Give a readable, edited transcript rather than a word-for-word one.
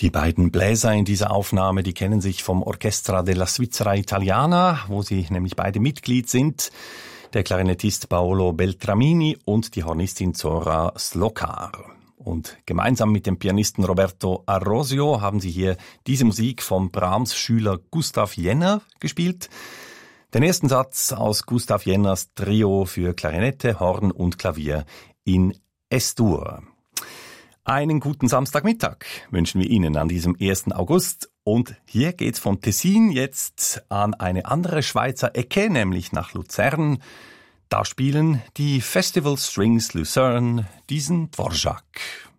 Die beiden Bläser in dieser Aufnahme, die kennen sich vom Orchestra della Svizzera Italiana, wo sie nämlich beide Mitglied sind. Der Klarinettist Paolo Beltramini und die Hornistin Zora Slokar. Und gemeinsam mit dem Pianisten Roberto Arrosio haben sie hier diese Musik vom Brahms-Schüler Gustav Jenner gespielt. Den ersten Satz aus Gustav Jenners Trio für Klarinette, Horn und Klavier in Es-Dur. Einen guten Samstagmittag wünschen wir Ihnen an diesem 1. August. Und hier geht's von Tessin jetzt an eine andere Schweizer Ecke, nämlich nach Luzern. Da spielen die Festival Strings Lucerne diesen Dvorak.